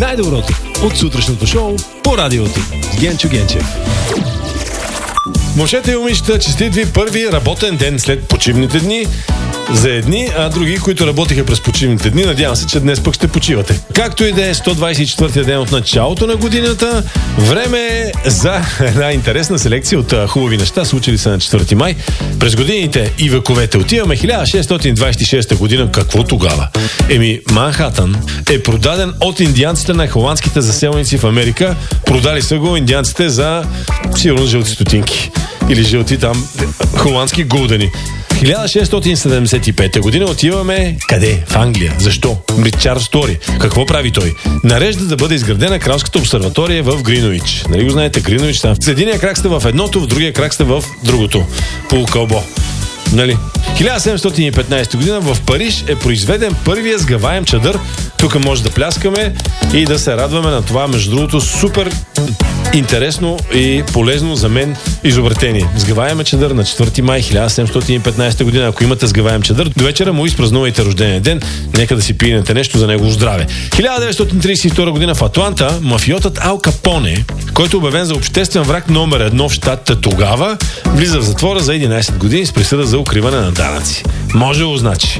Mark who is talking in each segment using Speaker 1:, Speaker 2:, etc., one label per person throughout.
Speaker 1: Най-доброто от сутрешното шоу по радиото с Генчо Генчев. Момчета и момичета, честит ви първи работен ден след почивните дни. За едни, а други, които работиха през почивните дни, надявам се, че днес пък ще почивате. Както и да е 124-я ден от началото на годината, време е за една интересна селекция от хубави неща, случили се на 4 май. През годините и вековете отиваме 1626 година. Какво тогава? Манхатън е продаден от индианците на холандските заселници в Америка. Продали са го индианците за сигурно жълти стотинки. Или жълти там холандски гулдени. 1675 година отиваме къде? В Англия. Защо? Чарлз Тори. Какво прави той? Нарежда да бъде изградена кралската обсерватория в Гринович. Нали го знаете? Гринович там. С единия крак сте в едното, в другия крак сте в другото. Полукълбо. Нали? 1715 година в Париж е произведен първия сгъваем чадър. Тук може да пляскаме и да се радваме на това, между другото, супер интересно и полезно за мен изобретение. Сгъваем чадър на 4 май 1715 година. Ако имате сгъваем чадър, до вечера му изпразнувайте рождения ден. Нека да си пиенете нещо за негово здраве. 1932 година в Атланта мафиотът Ал Капоне, който е обявен за обществен враг номер 1 в щатите тогава, влиза в затвора за 11 години с присъда за укриване на данъци. Може го значи.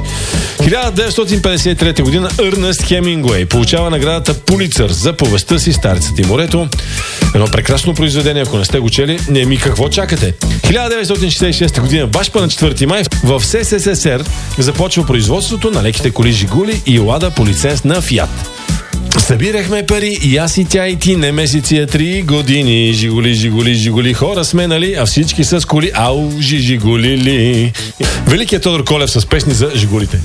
Speaker 1: 1953 година Ернест Хемингуей получава наградата Пулицър за повестта си Старецът и морето. Едно прекрасно произведение, ако не сте го чели, какво чакате? 1966 година, баш на 4 май, в СССР започва производството на леките коли Жигули и Лада по лиценз на Фиат. Събирахме пари и аз и тя и ти, не месеци, 3 години. Жигули, жигули, жигули, хора сме, нали? А всички с коли, ау, жигулили. Великият Тодор Колев с песни за жигулите.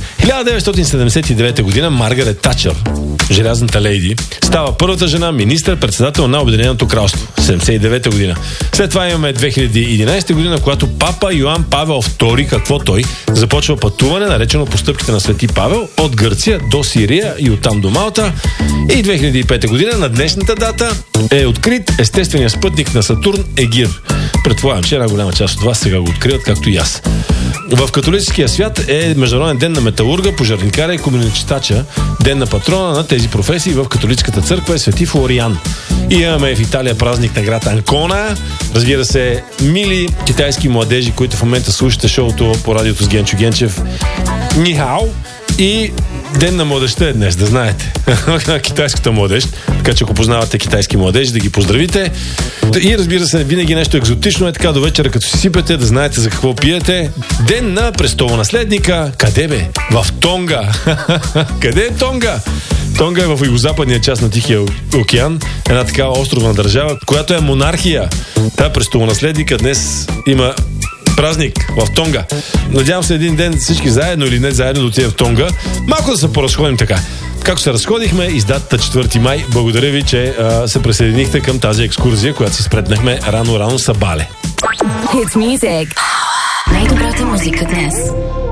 Speaker 1: 1979 година Маргарет Тачър, желязната лейди, става първата жена министър-председател на Обединеното кралство. 79 година. След това имаме 2011 година, когато папа Йоан Павел II, какво той, започва пътуване, наречено по стъпките на Свети Павел, от Гърция до Сирия и оттам до Малта. И 2005 година на днешната дата е открит естественият спътник на Сатурн Егир. Предполагам, че една голяма част от вас сега го откриват, както и аз. В католическия свят е Международен ден на металурга, пожарникаря и комуничтача, ден на патрона на тези професии. В католическата църква е Свети Флориан. И имаме в Италия празник на град Анкона. Разбира се, мили китайски младежи, които в момента слушате шоуто по радиото с Генчо Генчев. Нихао! И Ден на младежта е днес, да знаете. Китайската младеж. Така че ако познавате китайски младежи, да ги поздравите. И разбира се, винаги нещо екзотично е така до вечера, като си сипете, да знаете за какво пиете. Ден на престолонаследника. Къде бе? В Тонга. Къде е Тонга? Тонга е в югозападния част на Тихия океан. Една такава островна държава, която е монархия. Та престолонаследника днес има празник в Тонга. Надявам се един ден всички заедно или не заедно да отидем в Тонга. Малко да се поразходим така. Както се разходихме из датата 4 май, благодаря ви, че се присъединихте към тази екскурзия, която си спретнахме рано-рано са бале.
Speaker 2: Hits Music. Най-добрата музика днес.